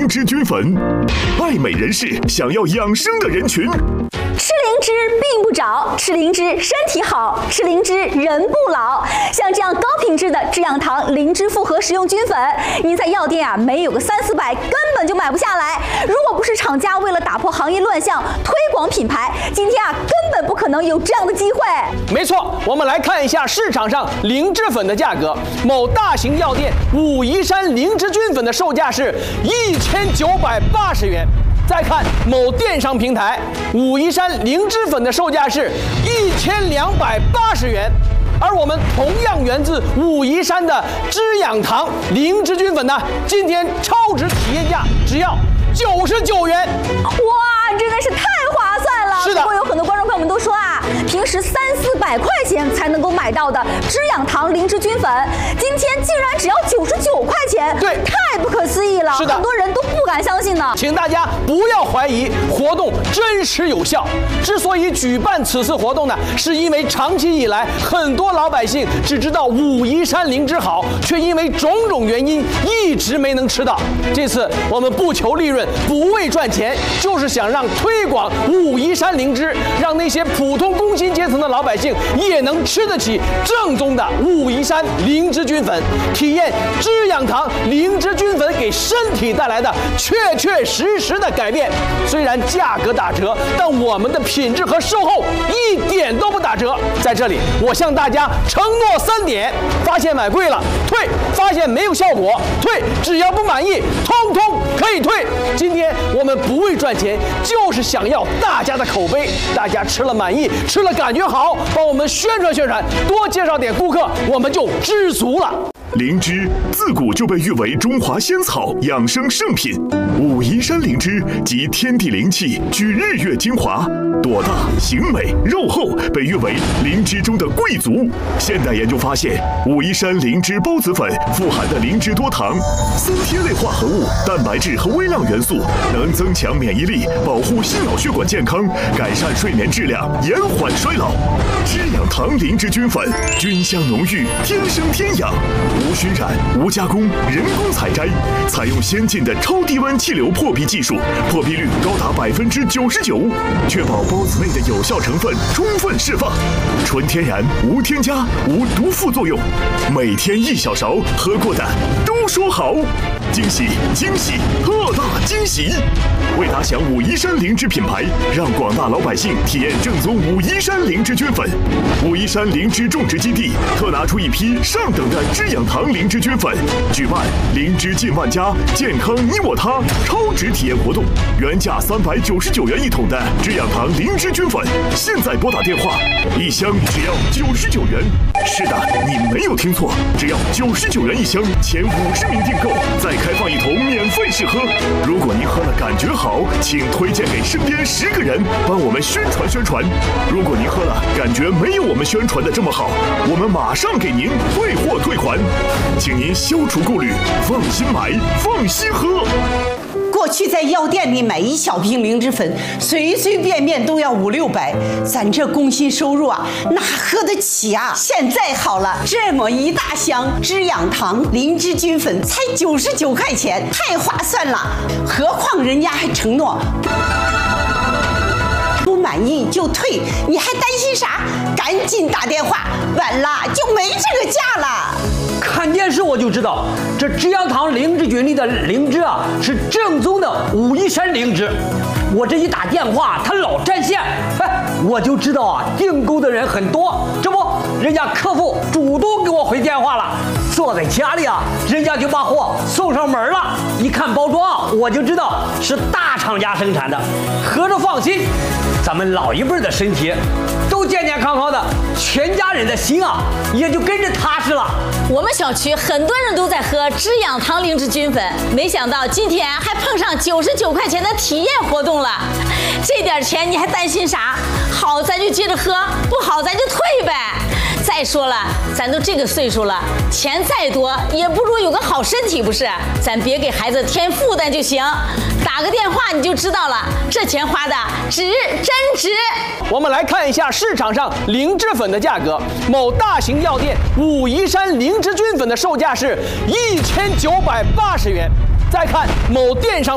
灵芝菌粉，爱美人士想要养生的人群。 吃灵芝病不着，吃灵芝身体好，吃灵芝人不老。像这样高品质的滋养堂灵芝复合食用菌粉，您在药店没有个300-400根本就买不下来。如果不是厂家为了打破行业乱象，推广品牌，今天根本不可能有这样的机会。 没错，我们来看一下市场上灵芝粉的价格。某大型药店武夷山灵芝菌粉的售价是1980元。再看某电商平台，武夷山灵芝粉的售价是1280元。而我们同样源自武夷山的滋养堂灵芝菌粉呢，今天超值体验价只要99元。 哇，真的是太划算了！ 是的。 不过有很多观众朋友们都说啊，平时300-400块钱才能够买到的滋养堂灵芝菌粉，今天竟然只要99块钱， 对， 太不可思议了。 是的， 很多人都不敢相信呢。 请大家不要怀疑活动真实有效。之所以举办此次活动呢，是因为长期以来很多老百姓只知道武夷山灵芝好，却因为种种原因一直没能吃到。这次我们不求利润，不为赚钱，就是想让推广武夷山灵芝，让那些普通工薪阶层的老百姓也能吃得起正宗的武夷山灵芝菌粉，体验滋养堂灵芝菌粉给身体带来的确实的改变。虽然价格打折，但我们的品质和售后一点都不打折。在这里，我向大家承诺3点：发现买贵了退，发现没有效果退，只要不满意，通通可以退。今天我们不为赚钱，就是想要大家的口碑，大家吃了满意，吃了感觉好，帮我们宣传，多介绍点顾客，我们就知足了。 灵芝自古就被誉为中华仙草养生圣品，武夷山灵芝集天地灵气，聚日月精华，朵大形美肉厚，被誉为灵芝中的贵族。现代研究发现，武夷山灵芝孢子粉富含的灵芝多糖、3萜类化合物、蛋白质和微量元素，能增强免疫力，保护心脑血管健康，改善睡眠质量，延缓衰老。滋养堂灵芝菌粉，菌香浓郁，天生天养。无熏染、无加工、人工采摘，采用先进的超低温气流破壁技术，破壁率高达99%，确保孢子内的有效成分充分释放，纯天然，无添加，无毒副作用。每天1小勺，喝过的都说好。惊喜，特大惊喜！为打响武夷山灵芝品牌，让广大老百姓体验正宗武夷山灵芝菌粉。武夷山灵芝种植基地特拿出一批上等的滋养堂灵芝菌粉，举办灵芝进万家，健康你我他超值体验活动。原价399元一桶的滋养堂灵芝菌粉，现在拨打电话，1箱只要99元。是的，你没有听错，只要99元一箱，前50名订购再开放一桶免费试喝。如果您喝了感觉好，请推荐给身边10个人，帮我们宣传。如果您喝了感觉没有我们宣传的这么好，我们马上给您退货退款，请您消除顾虑，放心买，放心喝。 过去在药店里买1小瓶灵芝粉，随便都要500-600，咱这工薪收入啊，哪喝得起啊？现在好了，这么一大箱滋养堂灵芝菌粉才99块钱，太划算了。何况人家还承诺不满意就退，你还担心啥？赶紧打电话，晚了就没这个价了。 看电视我就知道，这滋养堂灵芝菌里的灵芝啊，是正宗的武夷山灵芝。我这一打电话，他老占线，我就知道啊，订购的人很多。这不，人家客服主动给我回电话了，坐在家里啊，人家就把货送上门了。一看包装，我就知道是大厂家生产的，合着放心。咱们老一辈的身体都健健康康的，全家人的心啊也就跟着踏实了。 我们小区很多人都在喝滋养堂灵芝菌粉，没想到今天还碰上99块钱的体验活动了。这点钱你还担心啥？好咱就接着喝，不好咱就退呗。再说了，咱都这个岁数了，钱再多也不如有个好身体，不是？咱别给孩子添负担就行。打个电话你就知道了，这钱花的值，真值。 我们来看一下市场上灵芝粉的价格。某大型药店武夷山灵芝菌粉的售价是1980元。再看某电商